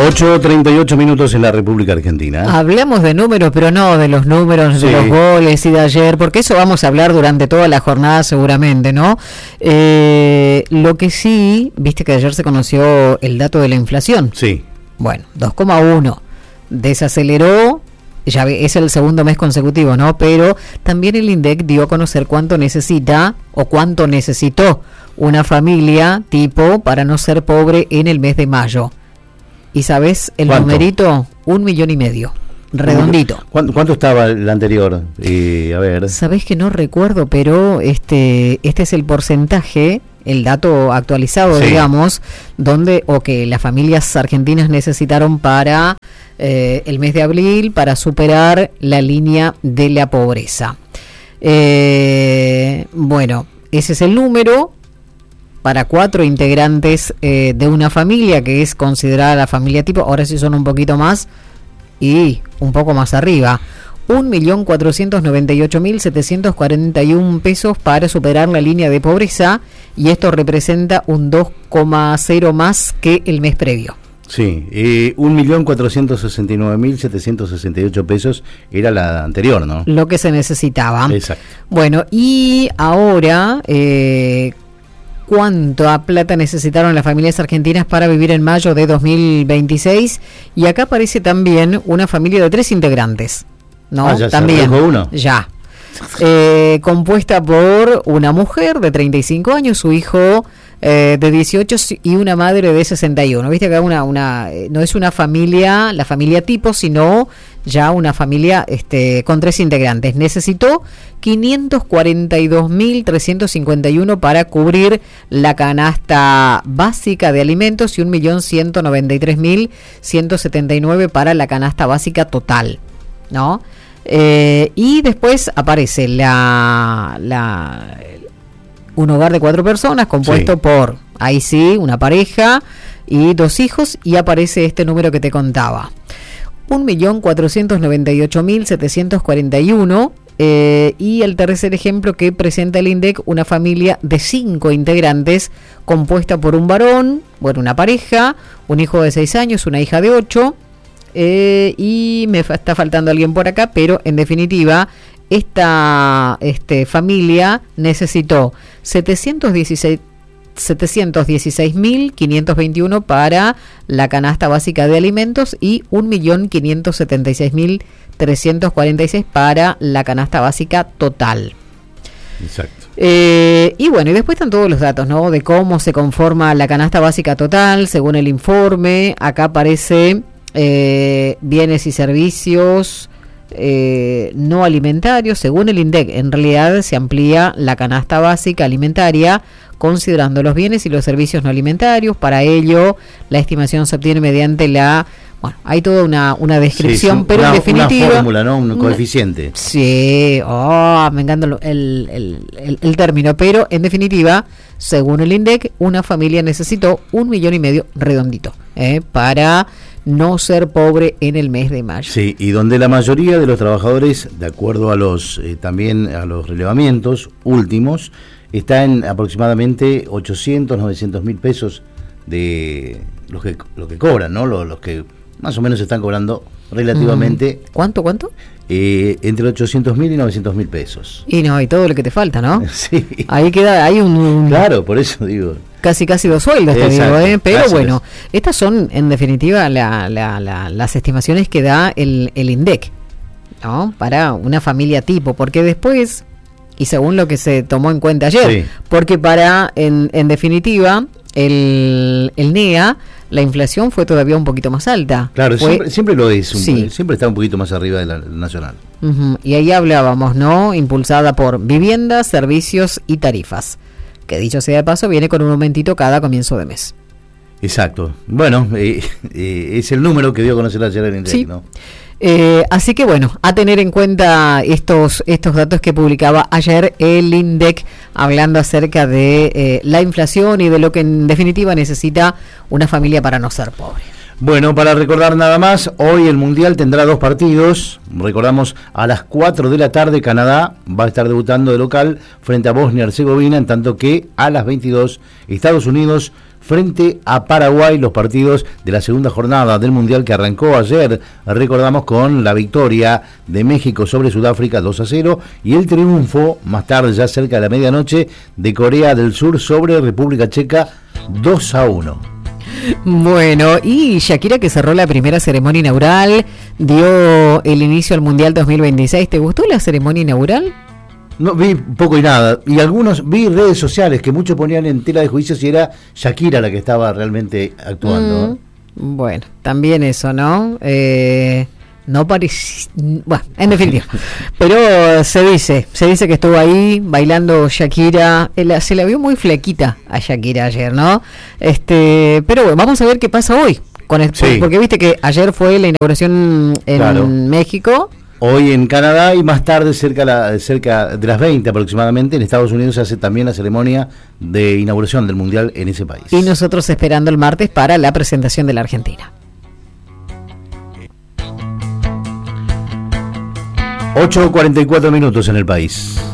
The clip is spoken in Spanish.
8:38 minutos en la República Argentina. Hablamos de números, pero no de los números de los goles y de ayer, porque eso vamos a hablar durante toda la jornada seguramente, ¿no? Lo que sí, viste que ayer se conoció el dato de la inflación. Sí. Bueno, 2,1. Desaceleró, ya es el segundo mes consecutivo, ¿no? Pero también el INDEC dio a conocer cuánto necesita o cuánto necesitó una familia tipo para no ser pobre en el mes de mayo. ¿Y sabes el numerito? 1,5 millones, redondito. ¿Cuánto estaba el anterior? A ver. Sabés que no recuerdo, pero este es el porcentaje, el dato actualizado, digamos, donde que las familias argentinas necesitaron para el mes de abril para superar la línea de la pobreza. Bueno, ese es el número para 4 integrantes de una familia que es considerada la familia tipo. Ahora sí son un poquito más y un poco más arriba. 1.498.741 pesos para superar la línea de pobreza, y esto representa un 2,0 más que el mes previo. Sí, 1.469.768 pesos era la anterior, ¿no? Lo que se necesitaba. Exacto. Bueno, y ahora, ¿cuánta plata necesitaron las familias argentinas para vivir en mayo de 2026? Y acá aparece también una familia de 3 integrantes, ¿no? Ya también. Se uno. Ya. Compuesta por una mujer de 35 años, su hijo de 18 y una madre de 61. Viste que acá no es una familia, la familia tipo, sino ya una familia con 3 integrantes. Necesitó 542.351 para cubrir la canasta básica de alimentos y 1.193.179 para la canasta básica total, ¿no? Y después aparece un hogar de 4 personas compuesto por, ahí sí, una pareja y 2 hijos, y aparece este número que te contaba, 1.498.741, y el tercer ejemplo que presenta el INDEC, una familia de 5 integrantes compuesta por un varón, bueno, una pareja, un hijo de 6 años, una hija de 8, y me está faltando alguien por acá, pero en definitiva esta familia necesitó 716.521 para la canasta básica de alimentos y 1.576.346 para la canasta básica total. Exacto. Y bueno, y después están todos los datos, ¿no? De cómo se conforma la canasta básica total según el informe. Acá aparece bienes y servicios no alimentarios. Según el INDEC, en realidad se amplía la canasta básica alimentaria considerando los bienes y los servicios no alimentarios. Para ello, la estimación se obtiene mediante hay toda una descripción, pero en definitiva... Una fórmula, ¿no? Un coeficiente. Sí, me encanta el término, pero en definitiva, según el INDEC, una familia necesitó 1,5 millones redondito para no ser pobre en el mes de mayo. Sí, y donde la mayoría de los trabajadores, de acuerdo a los también a los relevamientos últimos, está en aproximadamente 800-900 mil pesos de lo que cobran, ¿no? Los que más o menos están cobrando relativamente. ¿Cuánto? Entre 800.000 y 900.000 pesos. Y todo lo que te falta, ¿no? Sí. Ahí queda, hay un claro, por eso digo. Casi 2 sueldos, te digo, pero gracias. Bueno, estas son en definitiva las estimaciones que da el INDEC, ¿no? Para una familia tipo, porque después, y según lo que se tomó en cuenta ayer, porque en definitiva el NEA, la inflación fue todavía un poquito más alta. Claro, siempre lo es, siempre está un poquito más arriba de la nacional. Y ahí hablábamos, ¿no? Impulsada por viviendas, servicios y tarifas, que dicho sea de paso, viene con un aumentito cada comienzo de mes. Exacto. Bueno, es el número que dio a conocer ayer el INDEC, ¿no? Así que bueno, a tener en cuenta estos datos que publicaba ayer el INDEC, hablando acerca de la inflación y de lo que en definitiva necesita una familia para no ser pobre. Bueno, para recordar nada más, hoy el Mundial tendrá 2 partidos. Recordamos, a las 4 de la tarde Canadá va a estar debutando de local frente a Bosnia y Herzegovina, en tanto que a las 22 Estados Unidos frente a Paraguay, los partidos de la segunda jornada del Mundial que arrancó ayer, recordamos, con la victoria de México sobre Sudáfrica 2-0 y el triunfo más tarde, ya cerca de la medianoche, de Corea del Sur sobre República Checa 2-1. Bueno, y Shakira, que cerró la primera ceremonia inaugural, dio el inicio al Mundial 2026. ¿Te gustó la ceremonia inaugural? No, vi poco y nada. Y algunos, vi redes sociales que muchos ponían en tela de juicio si era Shakira la que estaba realmente actuando. Bueno, también eso, ¿no? No parecía... Bueno, en definitiva. Pero se dice que estuvo ahí bailando Shakira. Se la vio muy flaquita a Shakira ayer, ¿no? Pero bueno, vamos a ver qué pasa hoy. Porque viste que ayer fue la inauguración en México. Hoy en Canadá y más tarde, cerca de las 20 aproximadamente, en Estados Unidos se hace también la ceremonia de inauguración del Mundial en ese país. Y nosotros esperando el martes para la presentación de la Argentina. 8:44 minutos en el país.